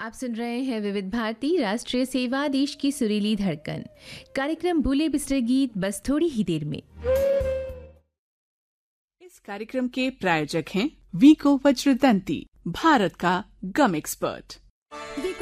आप सुन रहे हैं विविध भारती राष्ट्रीय सेवा देश की सुरीली धड़कन। कार्यक्रम भूले बिसरे गीत बस थोड़ी ही देर में। इस कार्यक्रम के प्रायोजक हैं वीको वज्रदंती, भारत का गम एक्सपर्ट।